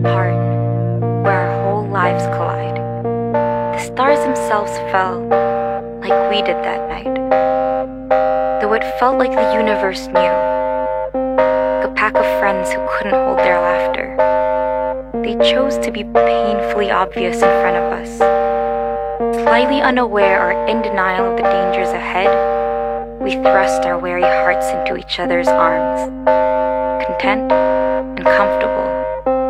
apart, where our whole lives collide. The stars themselves fell like we did that night, though it felt like the universe knew. Like a pack of friends who couldn't hold their laughter. They chose to be painfully obvious in front of us, slightly unaware or in denial of the dangers ahead. We thrust our weary hearts into each other's arms, content and comfortable